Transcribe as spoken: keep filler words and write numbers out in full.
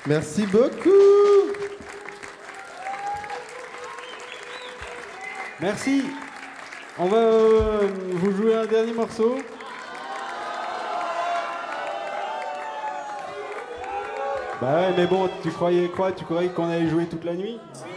Merci beaucoup. Merci. On va euh, vous jouer un dernier morceau. Bah ouais, mais bon, tu croyais quoi? Tu croyais qu'on allait jouer toute la nuit?